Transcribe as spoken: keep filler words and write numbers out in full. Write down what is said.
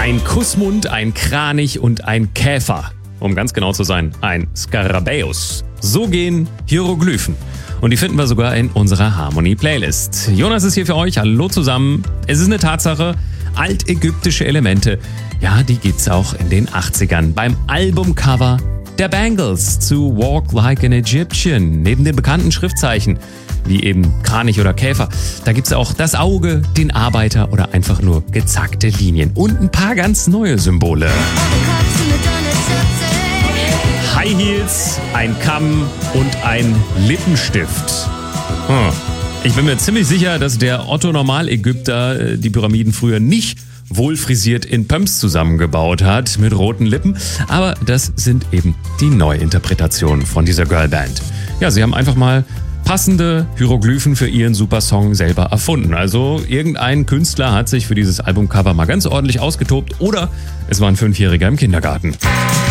Ein Kussmund, ein Kranich und ein Käfer. Um ganz genau zu sein, ein Skarabäus. So gehen Hieroglyphen. Und die finden wir sogar in unserer Harmony-Playlist. Jonas ist hier für euch. Hallo zusammen. Es ist eine Tatsache, altägyptische Elemente, ja, die gibt's auch in den achtzigern. Beim Albumcover der Bangles zu Walk Like an Egyptian. Neben den bekannten Schriftzeichen, wie eben Kranich oder Käfer, da gibt's auch das Auge, den Arbeiter oder einfach nur gezackte Linien. Und ein paar ganz neue Symbole. High Heels, ein Kamm und ein Lippenstift. Hm. Ich bin mir ziemlich sicher, dass der Otto-Normal-Ägypter die Pyramiden früher nicht wohlfrisiert in Pumps zusammengebaut hat mit roten Lippen. Aber das sind eben die Neuinterpretationen von dieser Girlband. Ja, sie haben einfach mal passende Hieroglyphen für ihren Supersong selber erfunden. Also irgendein Künstler hat sich für dieses Albumcover mal ganz ordentlich ausgetobt oder es war ein Fünfjähriger im Kindergarten.